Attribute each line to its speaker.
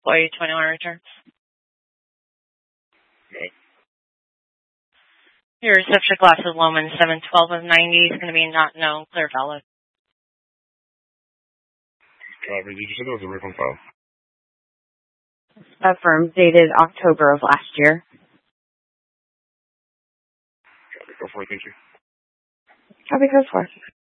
Speaker 1: Employee 21 returns.
Speaker 2: Okay.
Speaker 1: Your subject class is Loman 712 of 90 is going to be not known, clear valid.
Speaker 2: Copy. Did you say there was a refund file?
Speaker 3: Affirmed, dated October of last year.
Speaker 2: Copy. Go for it. Thank you.
Speaker 3: Copy, goes for it.